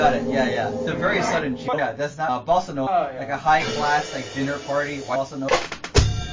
got it. Yeah, yeah. It's a very sudden change. Yeah, that's not bossa nova. Oh, yeah. Like a high class like dinner party. Bossa nova.